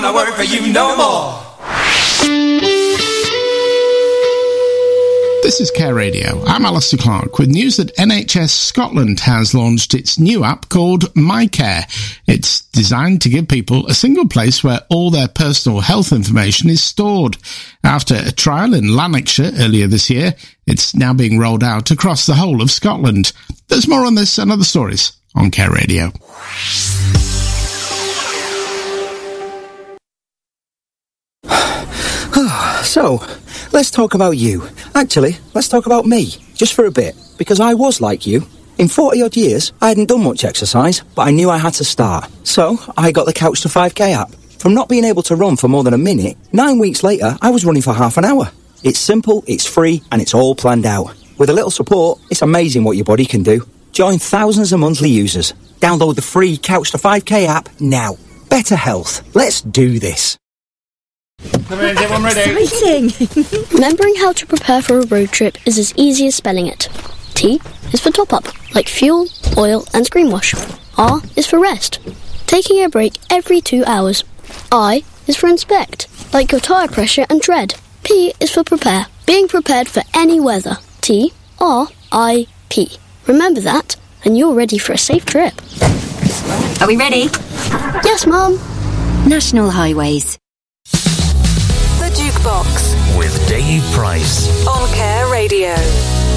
I work for you no more. This is Care Radio. I'm Alistair Clark with news that NHS Scotland has launched its new app called MyCare. It's designed to give people a single place where all their personal health information is stored. After a trial in Lanarkshire earlier this year, it's now being rolled out across the whole of Scotland. There's more on this and other stories on Care Radio. So, let's talk about you. Actually, let's talk about me, just for a bit, because I was like you. In 40-odd years, I hadn't done much exercise, but I knew I had to start. So, I got the Couch to 5K app. From not being able to run for more than a minute, 9 weeks later, I was running for half an hour. It's simple, it's free, and it's all planned out. With a little support, it's amazing what your body can do. Join thousands of monthly users. Download the free Couch to 5K app now. Better health. Let's do this. Everyone ready? Exciting! Remembering how to prepare for a road trip is as easy as spelling it. T is for top up, like fuel, oil and screen wash. R is for rest, taking a break every 2 hours. I is for inspect, like your tyre pressure and tread. P is for prepare, being prepared for any weather. T, R, I, P. Remember that, and you're ready for a safe trip. Are we ready? Yes, Mum. National Highways. The Jukebox with Dave Price on Care Radio.